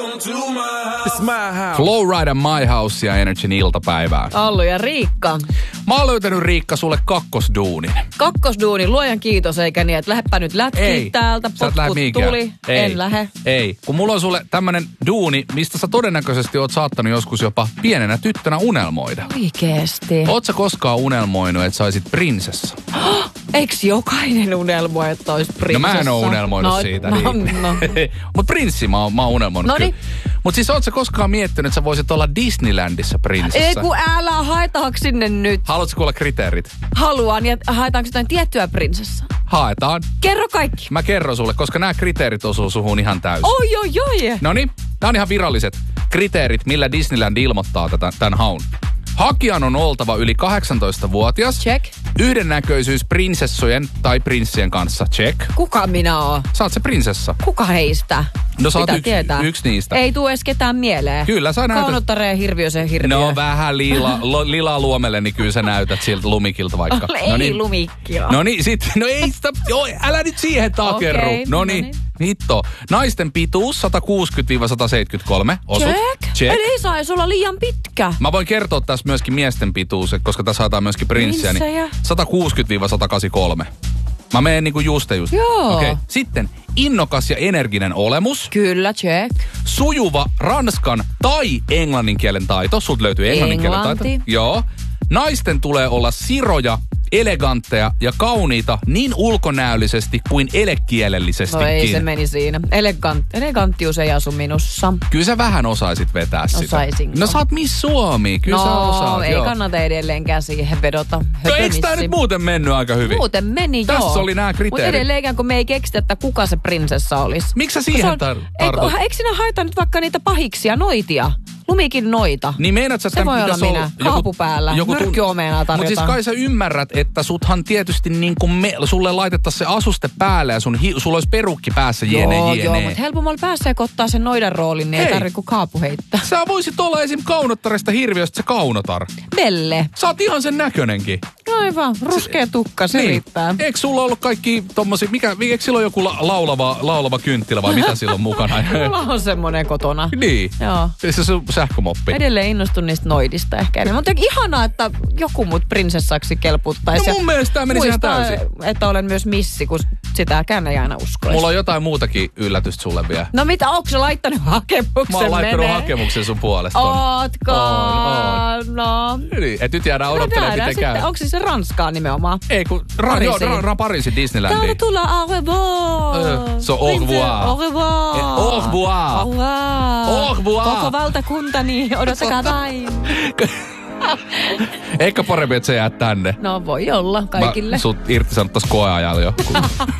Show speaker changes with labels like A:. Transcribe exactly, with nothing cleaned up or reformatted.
A: Flowride My House ja Energyn iltapäivää.
B: Allu ja Riikka.
A: Mä oon löytänyt, Riikka, sulle kakkosduunin.
B: Kakkosduuni, luojan kiitos, eikä niin, että lähdepä nyt lätkiä täältä, potkut tuli,
A: ei,
B: en lähe.
A: Ei, kun mulla on sulle tämmönen duuni, mistä sä todennäköisesti oot saattanut joskus jopa pienenä tyttönä unelmoida.
B: Oikeesti?
A: Oot sä koskaan unelmoinut, että sä olisit prinsessa?
B: Eiks jokainen unelmoi, että ois prinsessa?
A: No mä en oo unelmoinut
B: no,
A: siitä.
B: No,
A: niin.
B: no.
A: Mut prinssi mä oon, mä oon unelmoinut
B: Noniin.
A: kyllä. Mut siis oot sä koskaan miettinyt, että sä voisit olla Disneylandissa prinsessa?
B: Ei kun älä, haetaanko sinne nyt?
A: Haluatko kuulla kriteerit?
B: Haluan, ja haetaanko jotain tiettyä prinsessaa?
A: Haetaan.
B: Kerro kaikki.
A: Mä kerron sulle, koska nämä kriteerit osuu suhun ihan täysin.
B: Oi, oi, oi.
A: Noniin, nämä on ihan viralliset kriteerit, millä Disneyland ilmoittaa tätä, tämän haun. Hakijan on oltava yli kahdeksantoistavuotias.
B: Check.
A: Yhdennäköisyys prinsessojen tai prinssien kanssa. Check.
B: Kuka minä oon?
A: Sä oot se prinsessa.
B: Kuka heistä?
A: No sä oot
B: Pitää
A: yksi,
B: tietää.
A: yksi niistä.
B: Ei tuu edes ketään mieleen.
A: Kyllä sä näytät.
B: Kaunottareen hirviösen hirviö.
A: No vähän lila, lo, lila luomelle, niin kyllä sä näytät siltä lumikilta vaikka.
B: Ei
A: Noniin.
B: Lumikkia.
A: No niin, sit, no ei sitä, joo, älä nyt siihen takerru.
B: Okei,
A: no niin, hitto. Naisten pituus sata kuusikymmentä sata seitsemänkymmentäkolme. Osut.
B: Check.
A: Check.
B: Eli ei saisi olla liian pitkä.
A: Mä voin kertoa tässä myöskin miesten pituus, koska tässä haetaan myöskin prinssiä.
B: Prinssejä.
A: Niin sata kuusikymmentä sata kahdeksankymmentäkolme. Mä menen niinku just ja just.
B: Joo.
A: Okei. Okay. Sitten innokas ja energinen olemus.
B: Kyllä, check.
A: Sujuva ranskan tai englannin kielen taito. Sulta löytyy englannin kielen taito.
B: Englanti.
A: Joo. Naisten tulee olla siroja, elegantteja ja kauniita niin ulkonäöllisesti kuin elekielellisestikin.
B: No ei se meni siinä. Elegant, eleganttius ei asu minussa.
A: Kyllä sä vähän osaisit vetää sitä.
B: Osaisinko?
A: No sä oot Miss Suomi. Kyllä
B: no,
A: sä osaat.
B: ei
A: joo.
B: kannata edelleenkään siihen vedota.
A: No eikö
B: Höpönissi.
A: tää nyt muuten mennyt aika hyvin?
B: Muuten meni,
A: Tässä
B: joo.
A: oli nämä kriteerit.
B: Mutta edelleenkään, kun me ei keksitä, että kuka se prinsessa olisi.
A: Miksi sä siihen tar-
B: eikö,
A: tartut?
B: eikö sinä haeta nyt vaikka niitä pahiksia, noitia? Lumikin noita.
A: Niin meinaat sä,
B: se voi olla minä. Kaapu päällä. Myrkkyomeenaa tarjotaan.
A: Mutta siis kai sä ymmärrät, että suthan tietysti niin kuin me, sulle laitettaisiin se asuste päälle ja sun hi, sulla olisi perukki päässä jene
B: joo,
A: jene.
B: Joo, mutta helpommalla pääsee ottaa sen noidan roolin, niin
A: Hei.
B: ei tarvitse kuin kaapu heittää.
A: Sä voisit olla esim. Kaunottaresta hirviöstä se kaunotar.
B: Belle.
A: Sä oot ihan sen näköinenkin.
B: Aivan, ruskea tukka, se
A: niin.
B: riittää.
A: Eikö sulla ollut kaikki tommosia, mikä, eikö sillä ole joku la, laulava, laulava kynttilä vai mitä sillä on mukana?
B: Mulla on semmonen kotona.
A: Niin.
B: Joo.
A: Se on sähkömoppi.
B: Edelleen innostun niistä noidista ehkä enemmän. Mutta ihanaa, että joku mut prinsessaksi kelputtaisi.
A: No mun mielestä tää menisi ihan täysin.
B: Että olen myös missi, kun sitäkään ei aina uskoisi.
A: Mulla on jotain muutakin yllätystä sulle vielä.
B: No mitä, onko sä laittanut hakemuksen?
A: Mä oon laittanut
B: menee?
A: hakemuksen sun puolesta.
B: Ootko?
A: On, on.
B: No.
A: Niin, et nyt jäädään odottelemaan,
B: no,
A: miten käy.
B: Onko se Ranskaa nimenomaan?
A: Ei, kun ra, joo, ra, ra, Pariisin Disneylandiin.
B: Täällä tullaan au revoir.
A: Se on au revoir.
B: Au revoir.
A: Eh, au revoir.
B: Au revoir.
A: Au revoir.
B: Koko valtakuntani, odottakaa vain.
A: Eikä parempi, että sä jäät tänne.
B: No voi olla kaikille.
A: Mä sut irtisanottais koeajalla jo.